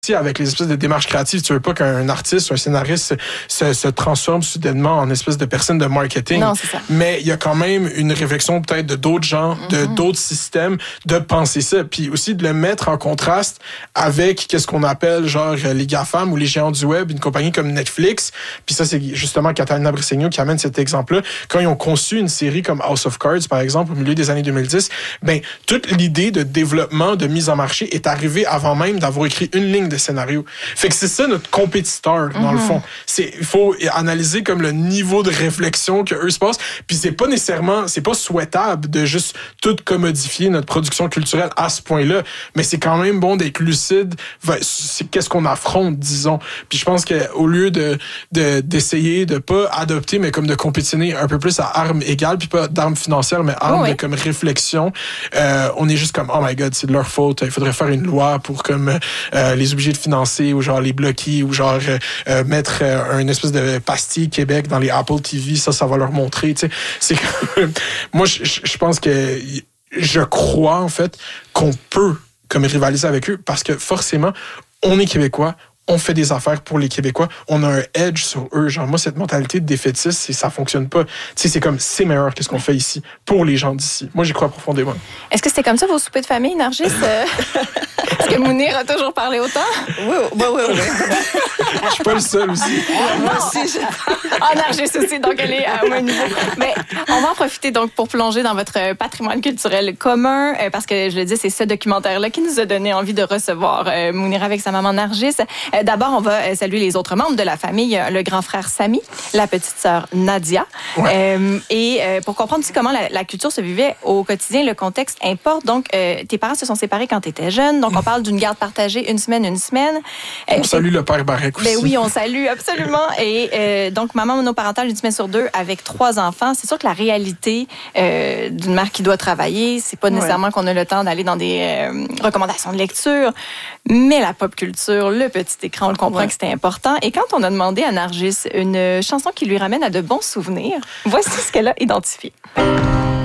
avec les espèces de démarches créatives, tu veux pas qu'un artiste ou un scénariste se transforme soudainement en espèce de personne de marketing. Non, c'est ça. Mais il y a quand même une réflexion peut-être de d'autres gens, de d'autres systèmes, de penser ça. Puis aussi de le mettre en contraste avec qu'est-ce qu'on appelle genre les GAFAM ou les géants du web, une compagnie comme Netflix. Puis ça, c'est justement Catalina Brisegno qui amène cet exemple-là. Quand ils ont conçu une série comme House of Cards, par exemple, au milieu des années 2010, ben toute l'idée de développement, de mise en marché est arrivée avant même d'avoir écrit une ligne de scénario. Fait que c'est ça notre compétiteur, dans le fond. Il faut analyser comme le niveau de réflexion que eux se passent. Puis c'est pas souhaitable de juste tout commodifier notre production culturelle à ce point-là. Mais c'est quand même bon d'être lucide. C'est qu'est-ce qu'on affronte, disons. Puis je pense qu'au lieu d'essayer de pas adopter, mais comme de compétitionner un peu plus à armes égales, puis pas d'armes financières, mais armes de comme réflexion, on est juste comme, oh my God, c'est de leur faute. Il faudrait faire une loi pour comme les obliger de financer ou genre les bloquer ou genre mettre une espèce de pastille Québec dans les Apple TV, ça va leur montrer, tu sais. C'est moi je pense que je crois en fait qu'on peut comme rivaliser avec eux parce que forcément on est Québécois, on fait des affaires pour les Québécois, on a un edge sur eux. Genre, moi, cette mentalité de défaitiste, ça fonctionne pas. Tu sais, c'est comme, c'est meilleur que ce qu'on fait ici, pour les gens d'ici. Moi, j'y crois profondément. Est-ce que c'était comme ça vos soupers de famille, Nargis? Est-ce que Mounir a toujours parlé autant? Oui. Je suis pas le seul aussi. Moi aussi, Nargis aussi, donc elle est à un niveau. Mais on va en profiter donc pour plonger dans votre patrimoine culturel commun, parce que je le dis, c'est ce documentaire-là qui nous a donné envie de recevoir Mounir avec sa maman Nargis. D'abord, on va saluer les autres membres de la famille, le grand frère Sami, la petite sœur Nadia. Ouais. Pour comprendre aussi comment la culture se vivait au quotidien, le contexte importe. Donc, tes parents se sont séparés quand tu étais jeune. Donc, on parle d'une garde partagée une semaine. On salue le père Barrec aussi. Ben oui, on salue absolument. Et donc, maman monoparentale une semaine sur 2 avec 3 enfants. C'est sûr que la réalité d'une mère qui doit travailler, c'est pas nécessairement qu'on a le temps d'aller dans des recommandations de lecture, mais la pop culture, le petit écran, on le comprend que c'était important. Et quand on a demandé à Nargis une chanson qui lui ramène à de bons souvenirs, voici ce qu'elle a identifié.